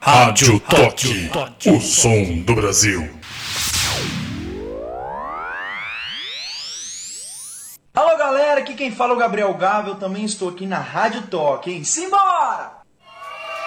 Rádio Toque, o som do Brasil. Alô galera, aqui quem fala é o Gabriel Gava, eu também estou aqui na Rádio Toque, hein? Simbora!